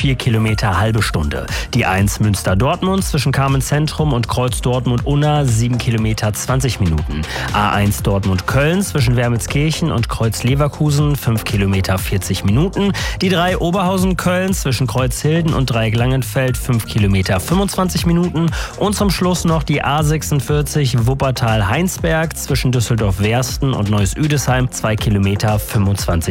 4 Kilometer halbe Stunde. Die 1 Münster-Dortmund zwischen Kamenz-Zentrum und Kreuz Dortmund-Unna 7 Kilometer 20 Minuten. A1 Dortmund-Köln zwischen Wermelskirchen und Kreuz-Leverkusen 5 Kilometer 40 Minuten. Die 3 Oberhausen-Köln zwischen Kreuzhilden und Dreieck-Langenfeld 5 Kilometer 25 Minuten. Und zum Schluss noch die A46 Wuppertal-Heinsberg zwischen Düsseldorf-Wersten und Neuss-Üdesheim 2 Kilometer 25